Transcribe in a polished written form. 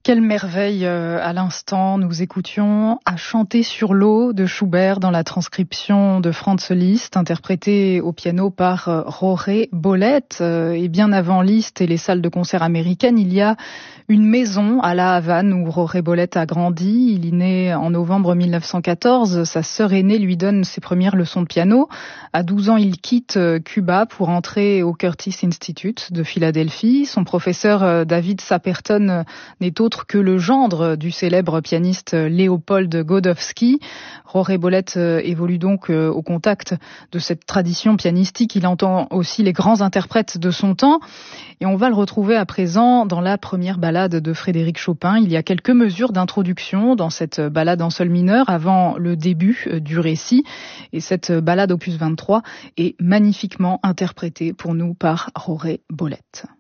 Quelle merveille à l'instant, nous écoutions À chanter sur l'eau de Schubert dans la transcription de Franz Liszt, interprété au piano par Jorge Bollet. Et bien avant Liszt et les salles de concert américaines, il y a une maison à La Havane où Jorge Bollet a grandi. Il est né en novembre 1914. Sa sœur aînée lui donne ses premières leçons de piano. À 12 ans, il quitte Cuba pour entrer au Curtis Institute de Philadelphie. Son professeur David Saperton n'est autre que le gendre du célèbre pianiste Léopold Godowsky. Jorge Bollet évolue donc au contact de cette tradition pianistique. Il entend aussi les grands interprètes de son temps. Et on va le retrouver à présent dans la première ballade de Frédéric Chopin. Il y a quelques mesures d'introduction dans cette ballade en sol mineur avant le début du récit. Et cette ballade opus 23 est magnifiquement interprétée pour nous par Jorge Bollet.